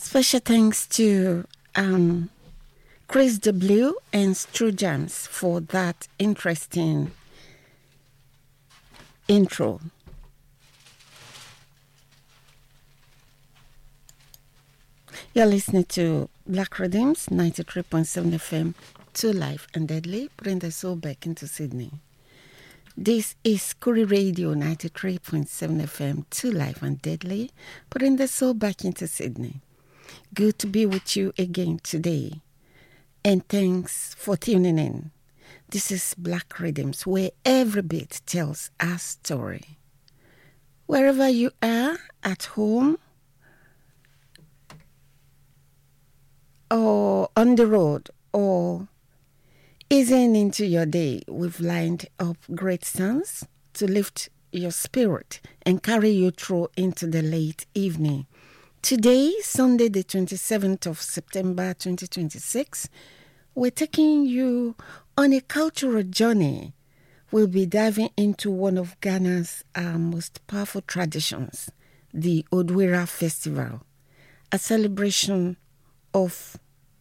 Special thanks to Chris W. and Stu Jams for that interesting intro. You're listening to Black Rhythms, 93.7 FM, 2 Live and Deadly, bring the soul back into Sydney. This is Kuri Radio, 93.7 FM, 2 Live and Deadly, bring the soul back into Sydney. Good to be with you again today. And thanks for tuning in. This is Black Rhythms, where every beat tells a story. Wherever you are, at home, or on the road, or easing into your day, we've lined up great songs to lift your spirit and carry you through into the late evening. Today, Sunday, the 27th of September 2026, we're taking you on a cultural journey. We'll be diving into one of Ghana's most powerful traditions, the Odwira Festival, a celebration of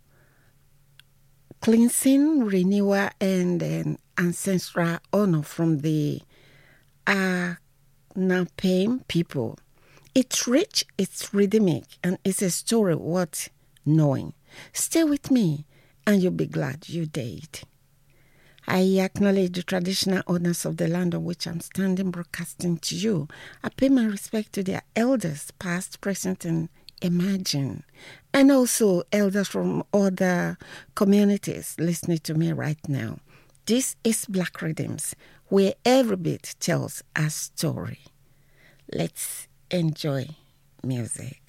cleansing, renewal, and ancestral honor from the Anapem people. It's rich, it's rhythmic, and it's a story worth knowing. Stay with me, and you'll be glad you did. I acknowledge the traditional owners of the land on which I'm standing broadcasting to you. I pay my respect to their elders, past, present, and emerging, and also elders from other communities listening to me right now. This is Black Rhythms, where every beat tells a story. Let's enjoy music.